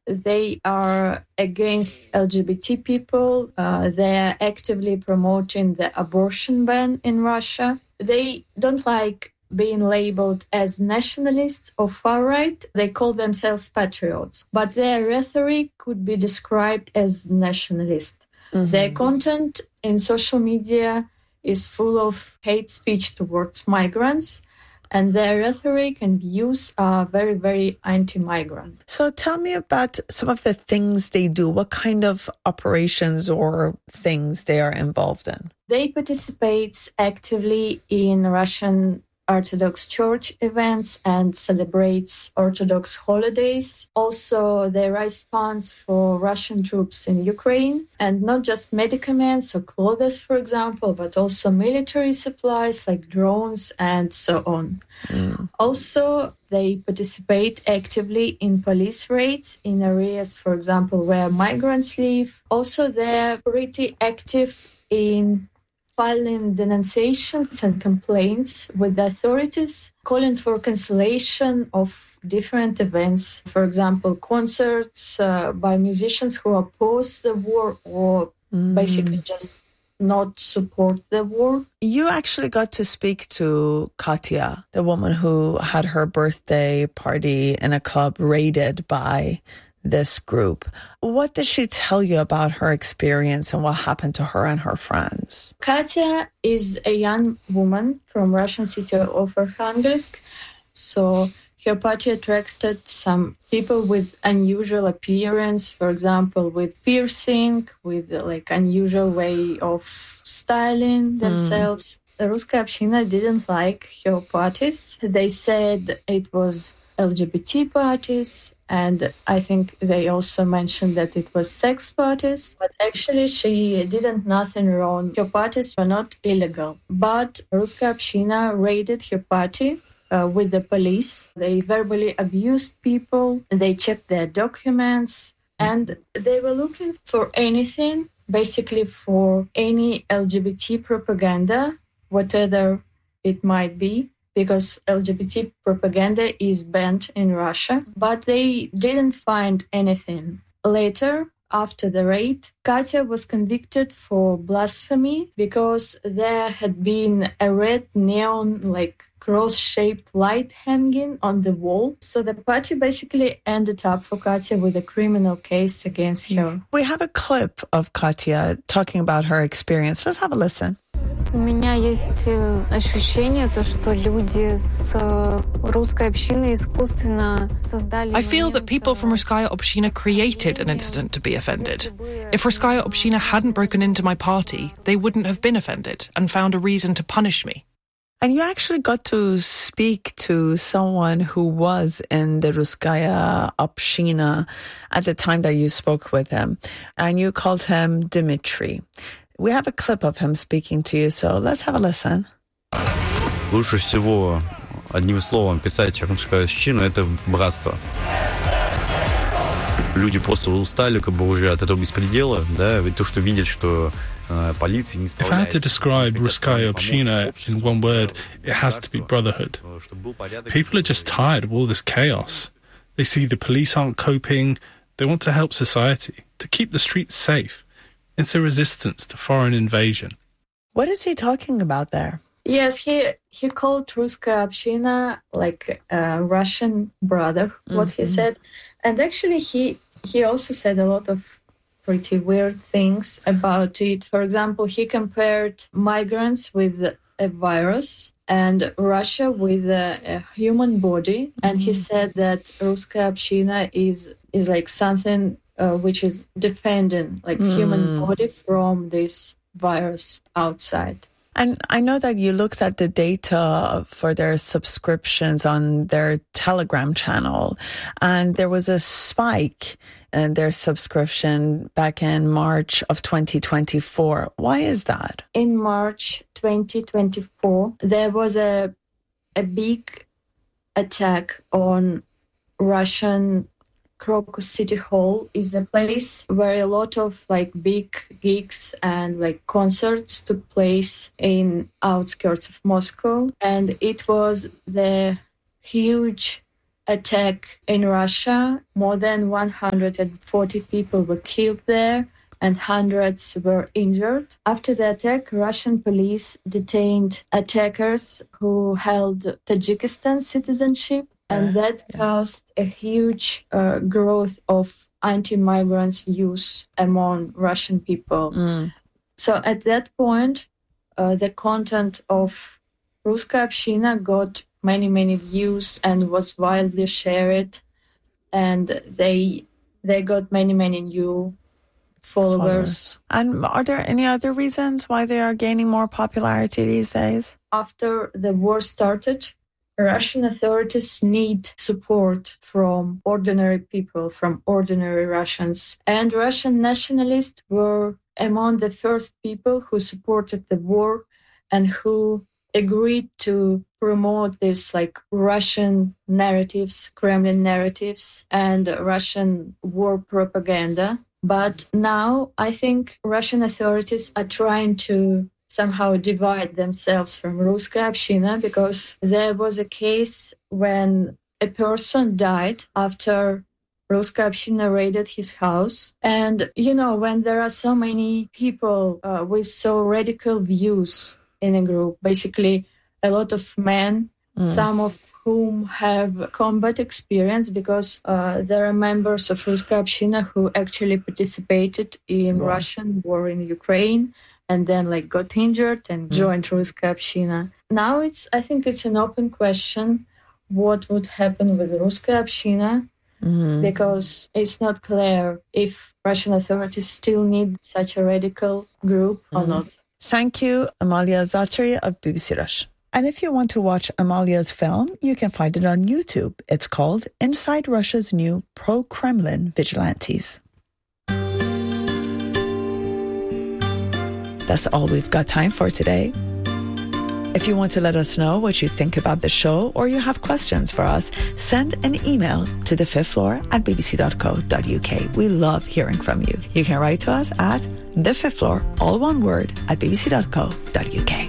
They are against LGBT people. They are actively promoting the abortion ban in Russia. They don't like being labeled as nationalists or far-right. They call themselves patriots, but their rhetoric could be described as nationalist. Mm-hmm. Their content in social media is full of hate speech towards migrants, and their rhetoric and views are very, very anti-migrant. So tell me about some of the things they do. What kind of operations or things they are involved in? They participate actively in Russian Orthodox Church events and celebrates Orthodox holidays. Also, they raise funds for Russian troops in Ukraine, and not just medicaments or clothes, for example, but also military supplies like drones and so on. Also, they participate actively in police raids in areas, for example, where migrants live. Also, they're pretty active in filing denunciations and complaints with the authorities, calling for cancellation of different events, for example, concerts by musicians who oppose the war or basically just not support the war. You actually got to speak to Katya, the woman who had her birthday party in a club raided by this group. What did she tell you about her experience and what happened to her and her friends? Katya is a young woman from Russian city of Arkhangelsk. So her party attracted some people with unusual appearance, for example, with piercing, with like unusual way of styling themselves. The Ruskaya Общina didn't like her parties. They said it was LGBT parties, and I think they also mentioned that it was sex parties. But actually, she didn't nothing wrong. Her parties were not illegal. But Ruskaya Общina raided her party with the police. They verbally abused people. They checked their documents. And they were looking for anything, basically for any LGBT propaganda, whatever it might be, because LGBT propaganda is banned in Russia, but they didn't find anything. Later, after the raid, Katya was convicted for blasphemy because there had been a red neon, like cross-shaped light hanging on the wall. So the party basically ended up for Katya with a criminal case against her. We have a clip of Katya talking about her experience. Let's have a listen. У меня есть ощущение, что люди с русской общины искусственно создали... I feel that people from Ruskaya Общina created an incident to be offended. If Ruskaya Общina hadn't broken into my party, they wouldn't have been offended and found a reason to punish me. And you actually got to speak to someone who was in the Ruskaya Общina at the time that you spoke with him, and you called him Dmitry. We have a clip of him speaking to you, so let's have a listen. Лучше всего одним словом писать Русская Община — это братство. Люди просто устали уже от этого беспредела, да, ведь то, что видят, что полиция не If I had to describe Ruskaya Общina in one word, it has to be brotherhood. People are just tired of all this chaos. They see the police aren't coping. They want to help society, to keep the streets safe. It's a resistance to foreign invasion. What is he talking about there? Yes, he called Ruskaya Общina like a Russian brother, what he said. And actually, he also said a lot of pretty weird things about it. For example, he compared migrants with a virus and Russia with a human body. And he said that Ruskaya Общina is like something which is defending like human body from this virus outside. And I know that you looked at the data for their subscriptions on their Telegram channel, and there was a spike in their subscription back in March of 2024. Why is that? In March 2024, there was a big attack on Russian Crocus City Hall. Is the place where a lot of like big gigs and like concerts took place in outskirts of Moscow. And it was the huge attack in Russia. More than 140 people were killed there and hundreds were injured. After the attack, Russian police detained attackers who held Tajikistan citizenship, and that caused a huge growth of anti-migrants views among Russian people. So at that point, the content of Ruskaya Община got many views and was widely shared, and they got many new followers. And are there any other reasons why they are gaining more popularity these days? After the war started, Russian authorities need support from ordinary people, from ordinary Russians. And Russian nationalists were among the first people who supported the war and who agreed to promote this like Russian narratives, Kremlin narratives, and Russian war propaganda. But now I think Russian authorities are trying to somehow divide themselves from Ruskaya Община, because there was a case when a person died after Ruskaya Общina raided his house. And, you know, when there are so many people with so radical views in a group, basically a lot of men, some of whom have combat experience, because there are members of Ruskaya Общina who actually participated in Russian war in Ukraine and then like got injured and joined Ruskaya Общina. Now I think it's an open question what would happen with Ruskaya Общina, because it's not clear if Russian authorities still need such a radical group or not. Thank you, Amalia Zatari of BBC Rush. And if you want to watch Amalia's film, you can find it on YouTube. It's called Inside Russia's New Pro-Kremlin Vigilantes. That's all we've got time for today. If you want to let us know what you think about the show or you have questions for us, send an email to thefifthfloor@bbc.co.uk. We love hearing from you. You can write to us at thefifthfloor, all one word, @bbc.co.uk.